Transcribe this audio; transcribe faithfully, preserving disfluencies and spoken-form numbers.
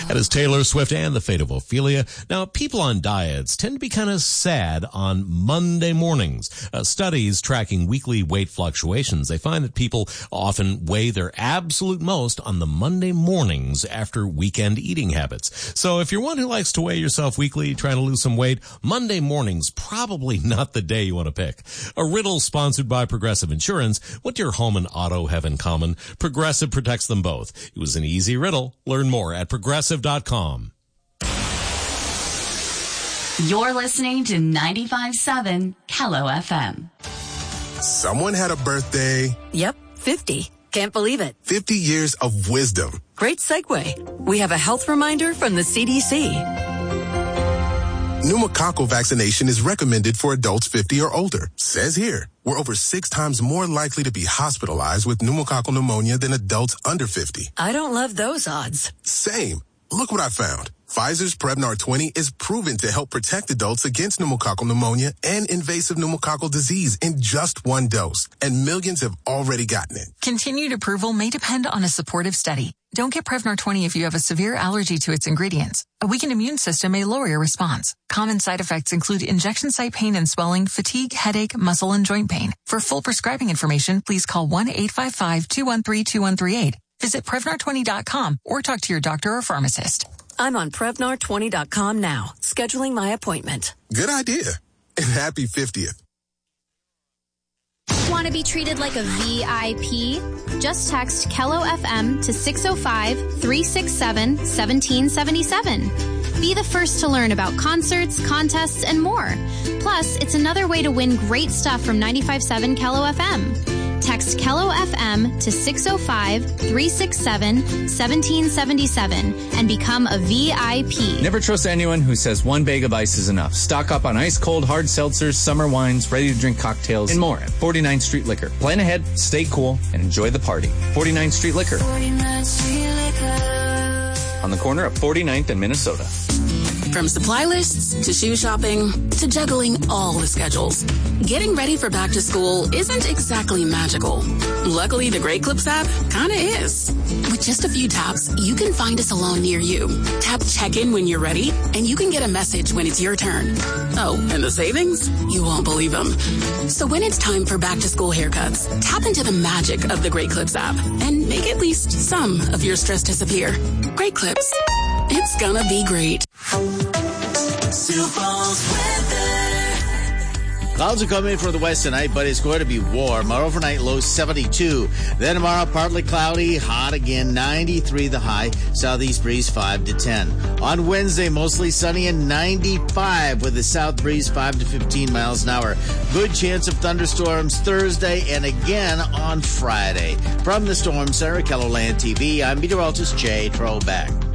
That is Taylor Swift and The Fate of Ophelia. Now, people on diets tend to be kind of sad on Monday mornings. Uh, studies tracking weekly weight fluctuations, they find that people often weigh their absolute most on the Monday mornings after weekend eating habits. So if you're one who likes to weigh yourself weekly, trying to lose some weight, Monday morning's probably not the day you want to pick. A riddle sponsored by Progressive Insurance. What do your home and auto have in common? Progressive protects them both. It was an easy riddle. Learn more at progressive dot com. You're listening to ninety-five point seven Kello F M. Someone had a birthday. Yep, fifty. Can't believe it. fifty years of wisdom. Great segue. We have a health reminder from the C D C. Pneumococcal vaccination is recommended for adults fifty or older. Says here, we're over six times more likely to be hospitalized with pneumococcal pneumonia than adults under fifty. I don't love those odds. Same. Look what I found. Pfizer's Prevnar twenty is proven to help protect adults against pneumococcal pneumonia and invasive pneumococcal disease in just one dose. And millions have already gotten it. Continued approval may depend on a supportive study. Don't get Prevnar twenty if you have a severe allergy to its ingredients. A weakened immune system may lower your response. Common side effects include injection site pain and swelling, fatigue, headache, muscle, and joint pain. For full prescribing information, please call one eight five five, two one three, two one three eight. Visit Prevnar twenty dot com or talk to your doctor or pharmacist. I'm on Prevnar twenty dot com now, scheduling my appointment. Good idea. And happy fiftieth. Want to be treated like a V I P? Just text Kello F M to six oh five, three six seven, one seven seven seven. Be the first to learn about concerts, contests, and more. Plus, it's another way to win great stuff from ninety-five point seven Kello F M. Text Kello F M to six oh five, three six seven, one seven seven seven and become a V I P. Never trust anyone who says one bag of ice is enough. Stock up on ice-cold hard seltzers, summer wines, ready-to-drink cocktails, and more at forty-ninth Street Liquor. Plan ahead, stay cool, and enjoy the party. forty-ninth Street Liquor. forty-ninth Street Liquor. On the corner of forty-ninth and Minnesota. From supply lists to shoe shopping to juggling all the schedules, getting ready for back to school isn't exactly magical. Luckily, the Great Clips app kinda is. With just a few taps, you can find a salon near you. Tap check-in when you're ready, and you can get a message when it's your turn. Oh, and the savings? You won't believe them. So when it's time for back to school haircuts, tap into the magic of the Great Clips app and make at least some of your stress disappear. Great Clips. It's gonna be great. Clouds are coming in from the west tonight, but it's going to be warm. Our overnight low seventy-two. Then tomorrow, partly cloudy, hot again, ninety-three the high. Southeast breeze five to ten. On Wednesday, mostly sunny and ninety-five with the south breeze five to fifteen miles an hour. Good chance of thunderstorms Thursday and again on Friday. From the Storm Center, KELOLAND T V, I'm meteorologist Jay Trobeck.